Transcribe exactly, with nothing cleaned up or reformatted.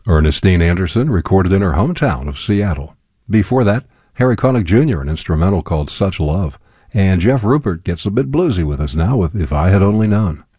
Ernestine Anderson recorded in her hometown of Seattle. Before that, Harry Connick Junior, an instrumental called Such Love. And Jeff Rupert gets a bit bluesy with us now with If I Had Only Known.